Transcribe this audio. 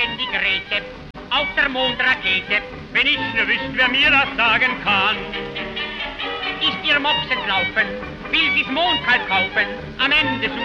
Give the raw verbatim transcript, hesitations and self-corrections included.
denn die Grete auf der Mondrakete. Wenn ich nur wüsste, wer mir das sagen kann. Ist ihr Mops entlaufen, will sie's Mondkalb kaufen, am Ende